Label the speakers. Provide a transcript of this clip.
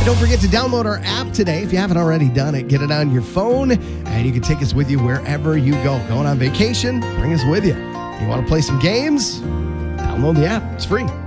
Speaker 1: Don't forget to download our app today. If you haven't already done it, get it on your phone, and you can take us with you wherever you go. Going on vacation, bring us with you. You want to play some games? Download the app. It's free.